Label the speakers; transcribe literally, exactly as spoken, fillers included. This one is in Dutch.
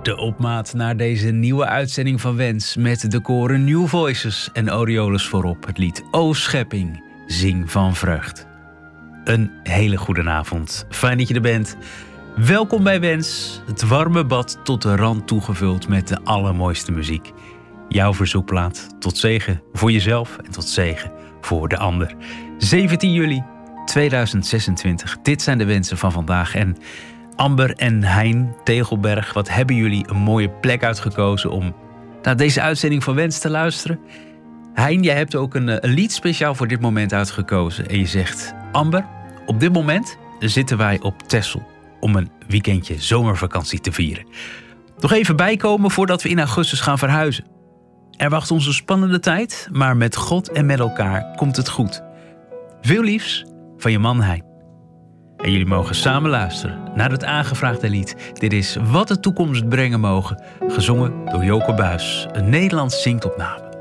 Speaker 1: De opmaat naar deze nieuwe uitzending van Wens met de koren New Voices en Aureolus voorop het lied O Schepping, zing van vreugd. Een hele goede avond, fijn dat je er bent. Welkom bij Wens, het warme bad tot de rand toegevuld met de allermooiste muziek. Jouw verzoekplaat tot zegen voor jezelf en tot zegen voor de ander. zeventien juli tweeduizend zesentwintig, dit zijn de wensen van vandaag. En Amber en Hein Tegelberg, wat hebben jullie een mooie plek uitgekozen om naar deze uitzending van Wens te luisteren. Hein, jij hebt ook een, een lied speciaal voor dit moment uitgekozen. En je zegt, Amber, op dit moment zitten wij op Texel om een weekendje zomervakantie te vieren. Nog even bijkomen voordat we in augustus gaan verhuizen. Er wacht ons een spannende tijd, maar met God en met elkaar komt het goed. Veel liefs van je man Hein. En jullie mogen samen luisteren naar het aangevraagde lied. Dit is Wat de toekomst brengen mogen, gezongen door Joke Buis, een Nederlands zingtopname.